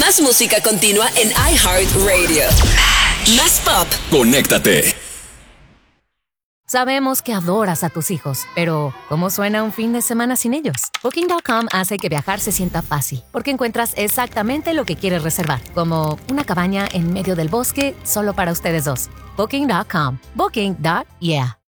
Más música continua en iHeartRadio. Más pop. Conéctate. Sabemos que adoras a tus hijos, pero ¿cómo suena un fin de semana sin ellos? Booking.com hace que viajar se sienta fácil, porque encuentras exactamente lo que quieres reservar, como una cabaña en medio del bosque solo para ustedes dos. Booking.com. Booking.yeah.